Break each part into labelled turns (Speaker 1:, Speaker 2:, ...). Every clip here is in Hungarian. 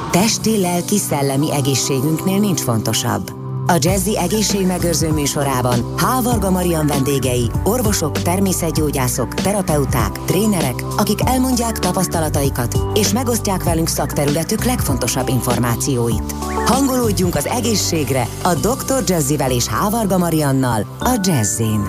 Speaker 1: Testi, lelki, szellemi egészségünknél nincs fontosabb. A Jazzy egészségmegőrző műsorában H. Varga Marian vendégei, orvosok, természetgyógyászok, terapeuták, trénerek, akik elmondják tapasztalataikat és megosztják velünk szakterületük legfontosabb információit. Hangolódjunk az egészségre a Dr. Jazzyvel és H. Varga Mariannal a Jazzin.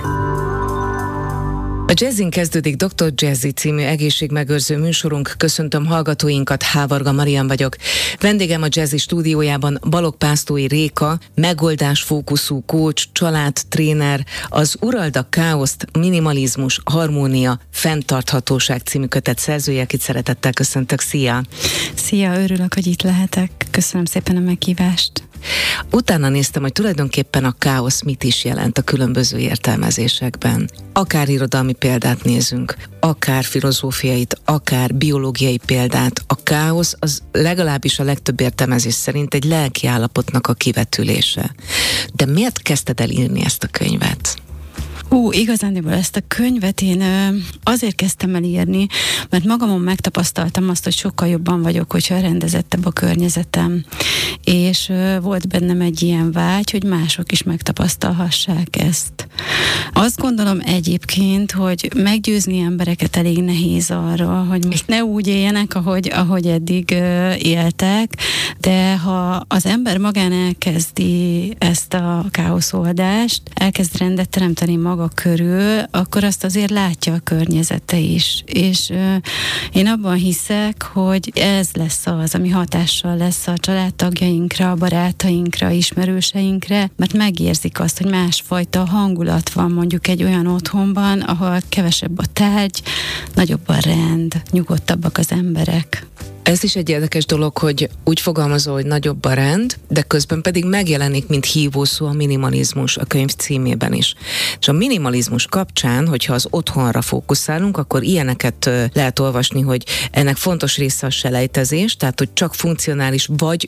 Speaker 2: A Jazzin kezdődik Dr. Jazzy című egészségmegőrző műsorunk. Köszöntöm hallgatóinkat, H. Varga Marian vagyok. Vendégem a Jazzy stúdiójában Balogh Pásztói Réka, megoldásfókuszú coach, családtréner, az Urald a káoszt, minimalizmus, harmónia, fenntarthatóság című kötet szerzője, akit szeretettel köszöntök. Szia!
Speaker 3: Szia, örülök, hogy itt lehetek. Köszönöm szépen a meghívást.
Speaker 2: Utána néztem, hogy tulajdonképpen a káosz mit is jelent a különböző értelmezésekben. Akár irodalmi példát nézünk, akár filozófiait, akár biológiai példát. A káosz az legalábbis a legtöbb értelmezés szerint egy lelki állapotnak a kivetülése. De miért kezdted el írni ezt a könyvet?
Speaker 3: Igazándiból ezt a könyvet én azért kezdtem el írni, mert magamon megtapasztaltam azt, hogy sokkal jobban vagyok, hogyha rendezettebb a környezetem. És volt bennem egy ilyen vágy, hogy mások is megtapasztalhassák ezt. Azt gondolom egyébként, hogy meggyőzni embereket elég nehéz arra, hogy most ne úgy éljenek, ahogy eddig éltek, de ha az ember magán elkezdi ezt a káoszoldást, elkezd rendet teremteni maga körül, akkor azt azért látja a környezete is. És én abban hiszek, hogy ez lesz az, ami hatással lesz a családtagjainkra, a barátainkra, ismerőseinkre, mert megérzik azt, hogy másfajta hangulat van mondjuk egy olyan otthonban, ahol kevesebb a tárgy, nagyobb a rend, nyugodtabbak az emberek.
Speaker 2: Ez is egy érdekes dolog, hogy úgy fogalmazol, hogy nagyobb a rend, de közben pedig megjelenik, mint hívószó a minimalizmus a könyv címében is. És a minimalizmus kapcsán, hogyha az otthonra fókuszálunk, akkor ilyeneket lehet olvasni, hogy ennek fontos része a selejtezés, tehát hogy csak funkcionális vagy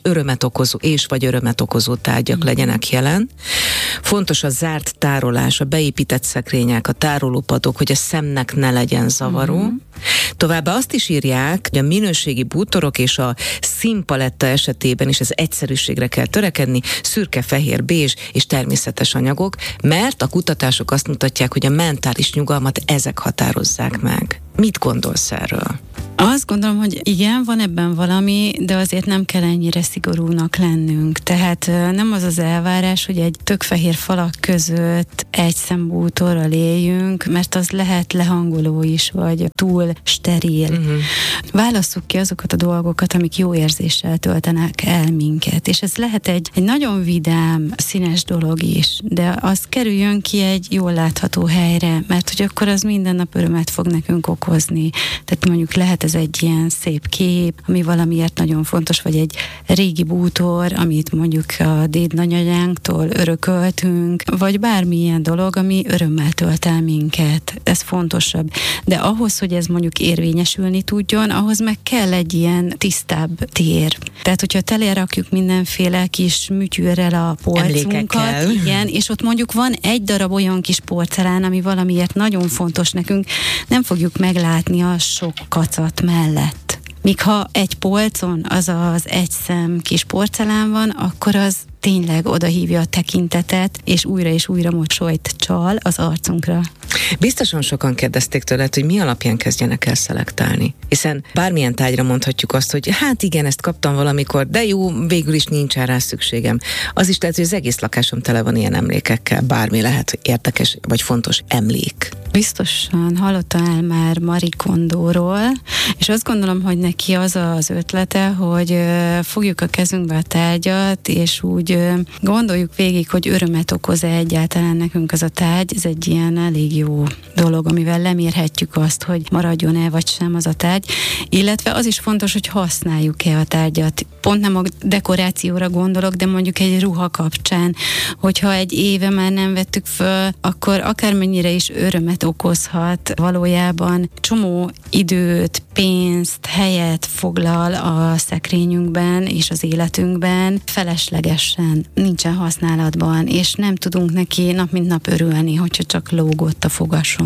Speaker 2: örömet okozó tárgyak legyenek jelen. Fontos a zárt tárolás, a beépített szekrények, a tárolópadok, hogy a szemnek ne legyen zavaró. Továbbá azt is írják, hogy a minőségi bútorok és a színpaletta esetében is az egyszerűségre kell törekedni, szürke, fehér, bézs és természetes anyagok, mert a kutatások azt mutatják, hogy a mentális nyugalmat ezek határozzák meg. Mit gondolsz erről?
Speaker 3: Azt gondolom, hogy igen, van ebben valami, de azért nem kell ennyire szigorúnak lennünk. Tehát nem az az elvárás, hogy egy tökfehér falak között egy szembútorral éljünk, mert az lehet lehangoló is, vagy túl steril. Válasszuk ki azokat a dolgokat, amik jó érzéssel töltenek el minket. És ez lehet egy nagyon vidám, színes dolog is, de az kerüljön ki egy jól látható helyre, mert hogy akkor az minden nap örömet fog nekünk okozni. Tehát mondjuk lehet ez egy ilyen szép kép, ami valamiért nagyon fontos, vagy egy régi bútor, amit mondjuk a dédnagyanyánktól örököltünk, vagy bármilyen dolog, ami örömmel tölt el minket. Ez fontosabb. De ahhoz, hogy ez mondjuk érvényesülni tudjon, ahhoz meg kell egy ilyen tisztább tér. Tehát, hogyha telerakjuk mindenféle kis műtyűrrel a polcunkat, igen, és ott mondjuk van egy darab olyan kis porcelán, ami valamiért nagyon fontos nekünk, nem fogjuk meglátni a sok kacat mellett. Míg ha egy polcon az egy szem kis porcelán van, akkor az tényleg odahívja a tekintetet, és újra mosolyt csal az arcunkra.
Speaker 2: Biztosan sokan kérdezték tőled, hogy mi alapján kezdjenek el szelektálni. Hiszen bármilyen tárgyra mondhatjuk azt, hogy hát igen, ezt kaptam valamikor, de jó, végül is nincs rá szükségem. Az is lehet, hogy az egész lakásom tele van ilyen emlékekkel, bármi lehet érdekes vagy fontos emlék.
Speaker 3: Biztosan hallottál már Marie Kondóról, és azt gondolom, hogy neki az az ötlete, hogy fogjuk a kezünkbe a tárgyat, és úgy gondoljuk végig, hogy örömet okoz-e egyáltalán nekünk az a tárgy. Ez egy ilyen elég jó dolog, amivel lemérhetjük azt, hogy maradjon-e vagy sem az a tárgy, illetve az is fontos, hogy használjuk-e a tárgyat. Pont nem a dekorációra gondolok, de mondjuk egy ruha kapcsán, hogyha egy éve már nem vettük föl, akkor akármennyire is örömet okozhat, valójában csomó időt, pénzt, helyet foglal a szekrényünkben és az életünkben feleslegesen, nincsen használatban, és nem tudunk neki nap mint nap örülni, hogyha csak lógott a fogason.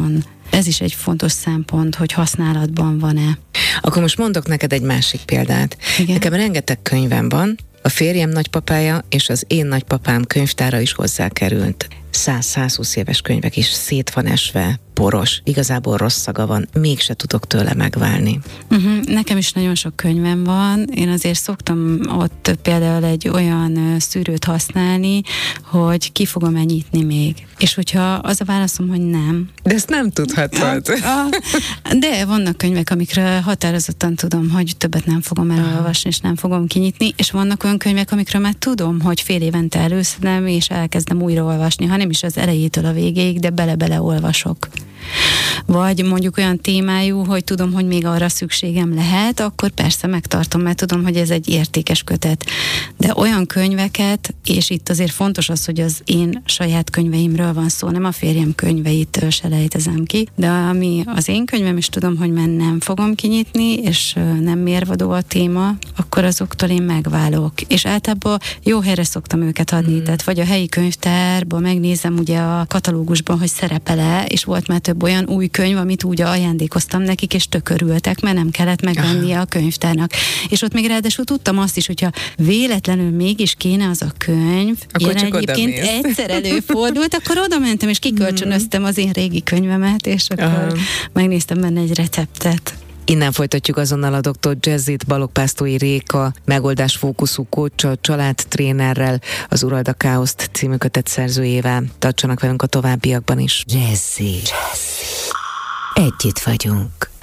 Speaker 3: Ez is egy fontos szempont, hogy használatban van-e.
Speaker 2: Akkor most mondok neked egy másik példát.
Speaker 3: Igen.
Speaker 2: Nekem rengeteg könyvem van, a férjem nagypapája és az én nagypapám könyvtára is hozzákerült. 100-120 éves könyvek is szét van esve, poros, igazából rossz szaga van, mégse tudok tőle megválni.
Speaker 3: Nekem is nagyon sok könyvem van, én azért szoktam ott például egy olyan szűrőt használni, hogy ki fogom-e nyitni még. És hogyha az a válaszom, hogy nem.
Speaker 2: De ezt nem tudhatod.
Speaker 3: De vannak könyvek, amikre határozottan tudom, hogy többet nem fogom elolvasni, és nem fogom kinyitni, és vannak olyan könyvek, amikről már tudom, hogy fél évente előszedem, és elkezdem újra olvasni, ha nem is az elejétől a végéig, de bele-bele olvasok. Vagy mondjuk olyan témájú, hogy tudom, hogy még arra szükségem lehet, akkor persze megtartom, mert tudom, hogy ez egy értékes kötet. De olyan könyveket, és itt azért fontos az, hogy az én saját könyveimről van szó, nem a férjem könyveit selejtezem ki, de ami az én könyvem, is tudom, hogy már nem fogom kinyitni, és nem mérvadó a téma, akkor azoktól én megválok. És általában jó helyre szoktam őket adni, tehát vagy a helyi könyvtárban megnézem ugye a katalógusban, hogy szerepel-e, és volt már több olyan új könyv, amit úgy ajándékoztam nekik, és tök örültek, mert nem kellett megvennie a könyvtárnak. És ott még ráadásul tudtam azt is, hogyha véletlenül mégis kéne az a könyv,
Speaker 2: akkor
Speaker 3: ilyen egyébként egyszer előfordult, akkor oda mentem, és kikölcsönöztem az én régi könyvemet, és akkor megnéztem benne egy receptet.
Speaker 2: Innen folytatjuk azonnal a Dr. Jazzit Balogh-Pásztói Réka megoldásfókuszú coachsal, családtrénerrel, az Urald a Káoszt című kötet szerzőjével. Tartsanak velünk a továbbiakban is.
Speaker 1: Jazzy. Együtt vagyunk.